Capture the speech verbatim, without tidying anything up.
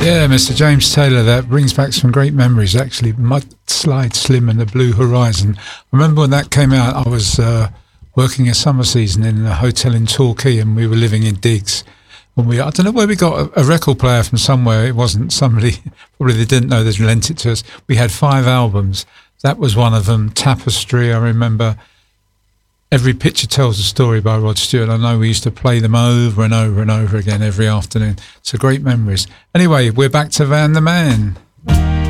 Yeah, Mister James Taylor, that brings back some great memories, actually. Mudslide Slim and the Blue Horizon. I remember when that came out, I was uh, working a summer season in a hotel in Torquay, and we were living in digs. And we, I don't know where we got a, a record player from somewhere. It wasn't somebody, probably they didn't know they'd lent it to us. We had five albums. That was one of them. Tapestry, I remember. Every Picture Tells a Story by Rod Stewart. I know we used to play them over and over and over again every afternoon. So great memories. Anyway, we're back to Van the Man.